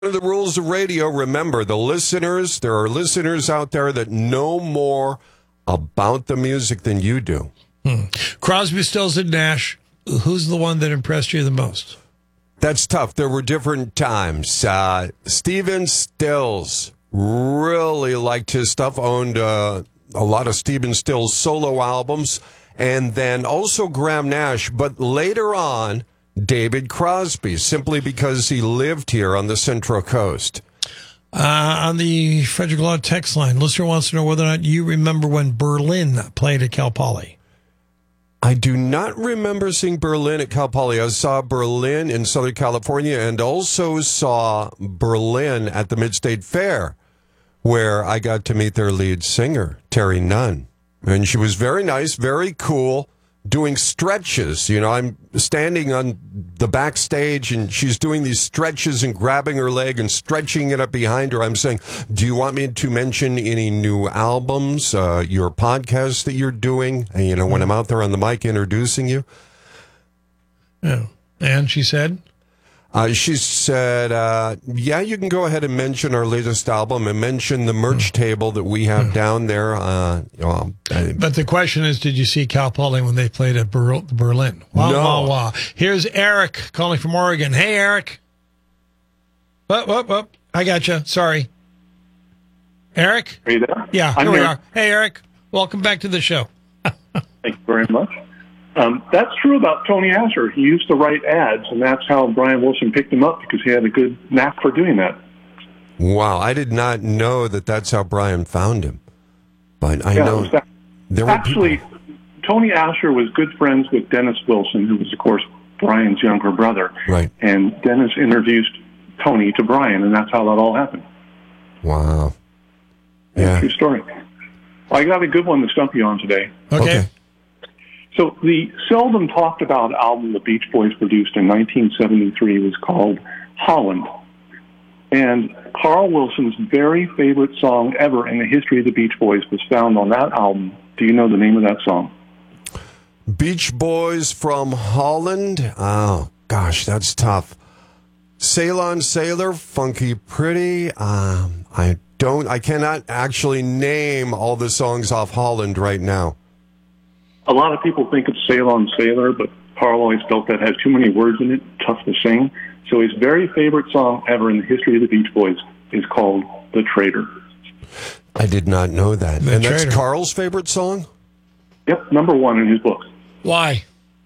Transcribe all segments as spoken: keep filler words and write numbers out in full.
One of the rules of radio, remember, the listeners, there are listeners out there that know more about the music than you do. Hmm. Crosby, Stills, and Nash, who's the one that impressed you the most? That's tough. There were different times. Uh, Stephen Stills, really liked his stuff, owned uh, a lot of Stephen Stills solo albums, and then also Graham Nash, but later on, David Crosby, simply because he lived here on the Central Coast. Uh, on the Frederick Law text line, listener wants to know whether or not you remember when Berlin played at Cal Poly. I do not remember seeing Berlin at Cal Poly. I saw Berlin in Southern California and also saw Berlin at the Mid-State Fair, where I got to meet their lead singer, Terry Nunn. And she was very nice, very cool, doing stretches. You know, I'm standing on the backstage and she's doing these stretches and grabbing her leg and stretching it up behind her. I'm saying, do you want me to mention any new albums, uh, your podcast that you're doing? And, you know, when I'm out there on the mic introducing you. Yeah. And she said? Uh, she said, uh, yeah, you can go ahead and mention our latest album and mention the merch table that we have down there. Uh, well, I, but the question is, did you see Cal Poly when they played at Ber- Berlin? Wah, no. wah, wah. Here's Eric calling from Oregon. Hey, Eric. Whoop, whoop, whoop. I got you. Sorry. Eric? Are you there? Yeah, I'm here we here. are. Hey, Eric. Welcome back to the show. Thank you very much. Um, that's true about Tony Asher. He used to write ads, and that's how Brian Wilson picked him up, because he had a good knack for doing that. Wow, I did not know that that's how Brian found him. But I yeah, know that, there were actually, people. Tony Asher was good friends with Dennis Wilson, who was, of course, Brian's younger brother. Right. And Dennis introduced Tony to Brian, and that's how that all happened. Wow. Yeah. Yeah. True story. Well, I got a good one to stump you on today. Okay. Okay. So the seldom talked about album the Beach Boys produced in nineteen seventy-three was called Holland. And Carl Wilson's very favorite song ever in the history of the Beach Boys was found on that album. Do you know the name of that song? Beach Boys from Holland. Oh, gosh, that's tough. Sail on Sailor, Funky Pretty. Um, I don't, I cannot actually name all the songs off Holland right now. A lot of people think of Sail on Sailor, but Carl always felt that had too many words in it, tough to sing. So his very favorite song ever in the history of the Beach Boys is called The Traitor. I did not know that. The and Traitor. that's Carl's favorite song? Yep, number one in his book. Why?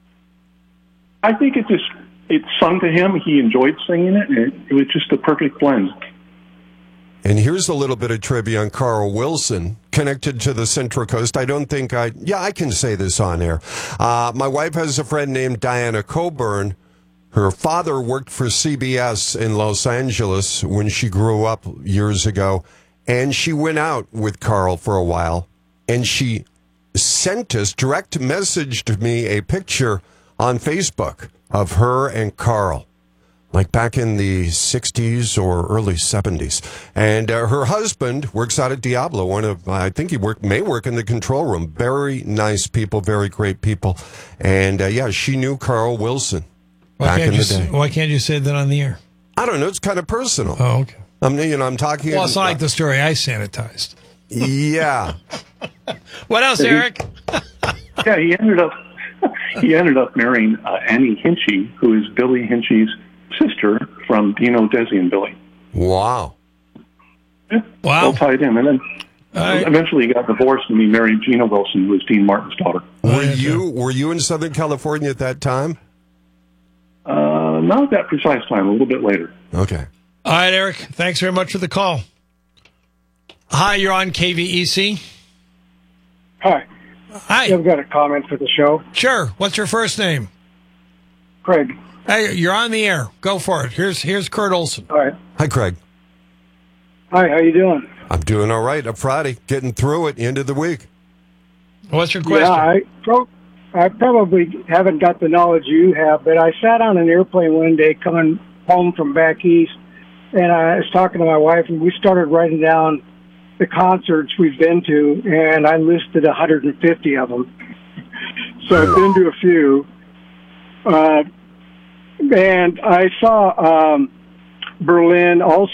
I think it just, it sung to him. He enjoyed singing it, and it, it was just a perfect blend. And here's a little bit of trivia on Carl Wilson, connected to the Central Coast. I don't think I, yeah, I can say this on air. Uh, my wife has a friend named Diana Coburn. Her father worked for C B S in Los Angeles when she grew up years ago. And she went out with Carl for a while. And she sent us, direct messaged me a picture on Facebook of her and Carl, like back in the sixties or early seventies. And uh, her husband works out at Diablo, one of, I think he work, may work in the control room. Very nice people, very great people. And uh, yeah, she knew Carl Wilson Why back can't in you the day. Say, why can't you say that on the air? I don't know, it's kind of personal. Oh, okay. I'm, you know, I'm talking. Well, it's not like the story I sanitized. Yeah. What else, Eric? Yeah, he ended up he ended up marrying uh, Annie Hinchy, who is Billy Hinchy's sister from Dino, Desi, and Billy. Wow. Yeah, Wow. all tied in. And then All right. eventually he got divorced and he married Gina Wilson, who was Dean Martin's daughter. Oh, Were yeah, you were you in Southern California at that time? Uh, not at that precise time, a little bit later. Okay. All right, Eric. Thanks very much for the call. Hi, you're on K V E C. Hi. Hi. I've got a comment for the show. Sure. What's your first name? Craig. Hey, you're on the air. Go for it. Here's here's Kurt Olson. All right. Hi, Craig. Hi, how you doing? I'm doing all right. On Friday, getting through it, end of the week. What's your question? Yeah, I, pro- I probably haven't got the knowledge you have, but I sat on an airplane one day coming home from back east, and I was talking to my wife, and we started writing down the concerts we've been to, and I listed one hundred fifty of them. So I've been to a few. Uh, and I saw um, Berlin, all